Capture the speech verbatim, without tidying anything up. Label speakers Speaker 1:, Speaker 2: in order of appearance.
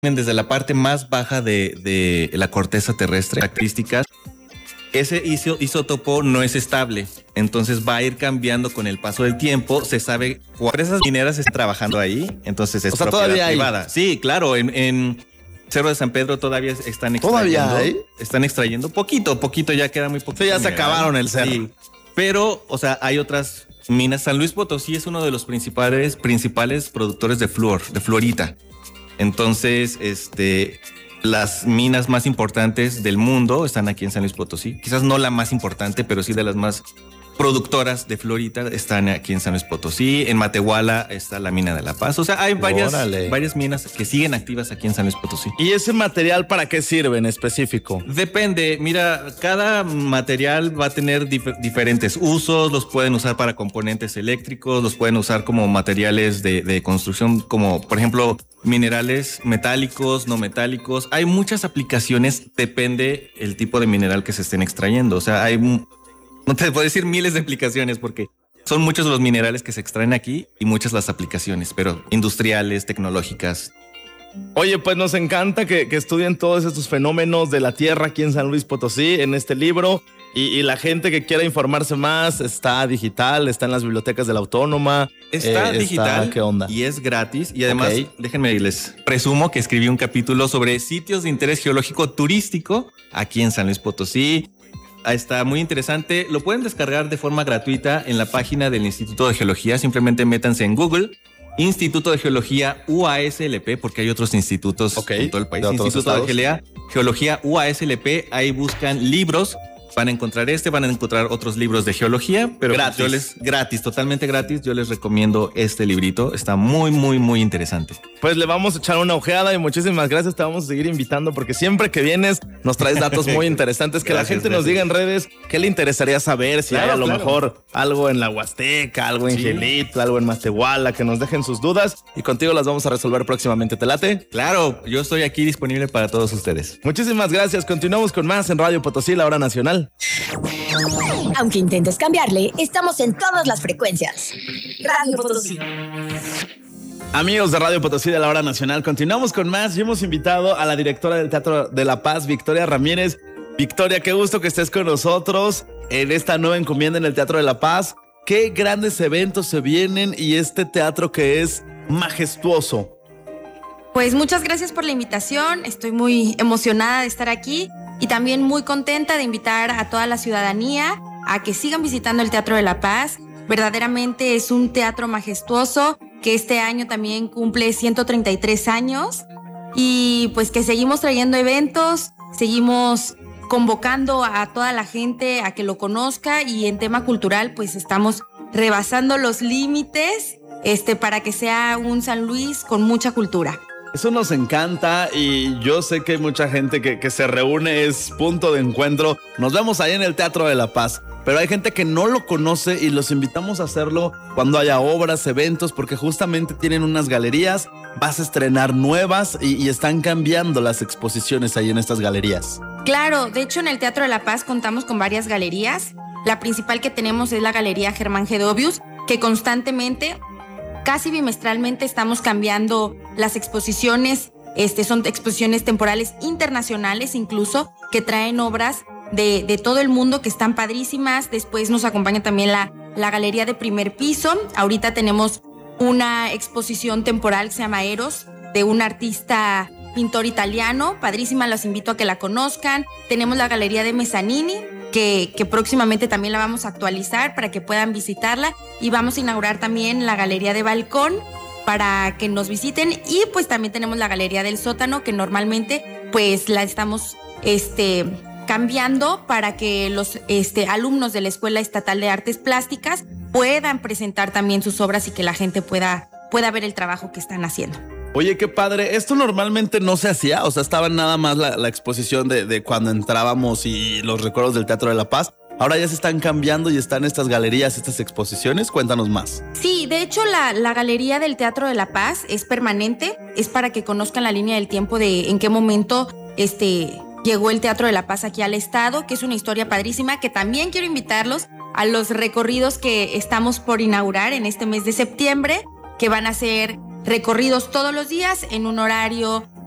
Speaker 1: desde la parte más baja de, de la corteza terrestre, características. Ese iso, isótopo no es estable, entonces va a ir cambiando con el paso del tiempo. Se sabe cuáles esas mineras están trabajando ahí, entonces es
Speaker 2: o sea,
Speaker 1: propiedad
Speaker 2: todavía
Speaker 1: privada.
Speaker 2: Hay.
Speaker 1: Sí, claro, en, en Cerro de San Pedro todavía están extrayendo.
Speaker 2: ¿Todavía hay?
Speaker 1: Están extrayendo poquito, poquito, ya queda muy poquito.
Speaker 2: Sí, ya se
Speaker 1: mineral.
Speaker 2: acabaron el cerro.
Speaker 1: Sí, pero, o sea, hay otras minas. San Luis Potosí es uno de los principales, principales productores de flúor, de fluorita. Entonces, este, las minas más importantes del mundo están aquí en San Luis Potosí. Quizás no la más importante, pero sí de las más productoras de fluorita están aquí en San Luis Potosí. En Matehuala está la mina de La Paz. O sea, hay varias, varias minas que siguen activas aquí en San Luis Potosí.
Speaker 2: ¿Y ese material para qué sirve en específico?
Speaker 1: Depende. Mira, cada material va a tener dif- diferentes usos. Los pueden usar para componentes eléctricos, los pueden usar como materiales de, de construcción, como por ejemplo minerales metálicos, no metálicos. Hay muchas aplicaciones, depende el tipo de mineral que se estén extrayendo. O sea, hay... No te puedo decir miles de aplicaciones porque son muchos los minerales que se extraen aquí y muchas las aplicaciones, pero industriales, tecnológicas.
Speaker 2: Oye, pues nos encanta que, que estudien todos estos fenómenos de la tierra aquí en San Luis Potosí, en este libro. Y, y la gente que quiera informarse más, está digital, está en las bibliotecas de la Autónoma.
Speaker 1: Está
Speaker 2: eh,
Speaker 1: digital.
Speaker 2: Está, ¿qué onda?
Speaker 1: Y es gratis. Y además,
Speaker 2: Okay.
Speaker 1: déjenme les presumo que escribí un capítulo sobre sitios de interés geológico turístico aquí en San Luis Potosí. Está muy interesante. Lo pueden descargar de forma gratuita en la página del Instituto de Geología. Simplemente métanse en Google, Instituto de Geología U A S L P, porque hay otros institutos
Speaker 2: okay.
Speaker 1: en todo el país.
Speaker 2: ¿De
Speaker 1: Instituto de Geología, Geología U A S L P. Ahí buscan libros. Van a encontrar este, van a encontrar otros libros de geología, pero
Speaker 2: gratis.
Speaker 1: Yo les, gratis, totalmente gratis. Yo les recomiendo este librito. Está muy, muy, muy interesante.
Speaker 2: Pues le vamos a echar una ojeada y muchísimas gracias. Te vamos a seguir invitando porque siempre que vienes nos traes datos muy interesantes. Que gracias, la gente gracias. Nos diga en redes qué le interesaría saber, si claro, hay a lo claro. mejor algo en la Huasteca, algo en sí. Gilitla, algo en Matehuala, que nos dejen sus dudas y contigo las vamos a resolver próximamente. ¿Te late?
Speaker 1: Claro, yo estoy aquí disponible para todos ustedes.
Speaker 2: Muchísimas gracias. Continuamos con más en Radio Potosí, la hora nacional.
Speaker 3: Aunque intentes cambiarle, estamos en todas las frecuencias. Radio Potosí.
Speaker 2: Amigos de Radio Potosí de la Hora Nacional, continuamos con más y hemos invitado a la directora del Teatro de La Paz, Victoria Ramírez. Victoria, qué gusto que estés con nosotros en esta nueva encomienda en el Teatro de La Paz. Qué grandes eventos se vienen y este teatro que es majestuoso.
Speaker 4: Pues muchas gracias por la invitación, estoy muy emocionada de estar aquí y también muy contenta de invitar a toda la ciudadanía a que sigan visitando el Teatro de La Paz. Verdaderamente es un teatro majestuoso que este año también cumple ciento treinta y tres años y pues que seguimos trayendo eventos, seguimos convocando a toda la gente a que lo conozca y en tema cultural pues estamos rebasando los límites este, para que sea un San Luis con mucha cultura.
Speaker 2: Eso nos encanta y yo sé que hay mucha gente que, que se reúne, es punto de encuentro. Nos vemos ahí en el Teatro de La Paz, pero hay gente que no lo conoce y los invitamos a hacerlo cuando haya obras, eventos, porque justamente tienen unas galerías, vas a estrenar nuevas y, y están cambiando las exposiciones ahí en estas galerías.
Speaker 4: Claro, de hecho en el Teatro de La Paz contamos con varias galerías. La principal que tenemos es la Galería Germán Gedovius, que constantemente... Casi bimestralmente estamos cambiando las exposiciones, este, son exposiciones temporales internacionales incluso, que traen obras de, de todo el mundo que están padrísimas. Después nos acompaña también la, la Galería de Primer Piso. Ahorita tenemos una exposición temporal que se llama Eros, de un artista pintor italiano, padrísima, los invito a que la conozcan. Tenemos la Galería de Mezzanini, Que, que próximamente también la vamos a actualizar para que puedan visitarla y vamos a inaugurar también la Galería de Balcón para que nos visiten y pues también tenemos la Galería del Sótano que normalmente pues la estamos este, cambiando para que los este, alumnos de la Escuela Estatal de Artes Plásticas puedan presentar también sus obras y que la gente pueda, pueda ver el trabajo que están haciendo.
Speaker 2: Oye, qué padre. Esto normalmente no se hacía, o sea, estaba nada más la, la exposición de, de cuando entrábamos y los recuerdos del Teatro de La Paz. Ahora ya se están cambiando y están estas galerías, estas exposiciones. Cuéntanos más.
Speaker 4: Sí, de hecho la, la Galería del Teatro de La Paz es permanente, es para que conozcan la línea del tiempo de en qué momento este, llegó el Teatro de La Paz aquí al estado, que es una historia padrísima, que también quiero invitarlos a los recorridos que estamos por inaugurar en este mes de septiembre, que van a ser recorridos todos los días en un horario